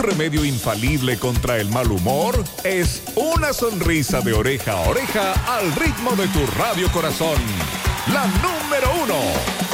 remedio infalible contra el mal humor es una sonrisa de oreja a oreja al ritmo de tu radio corazón. La número 1.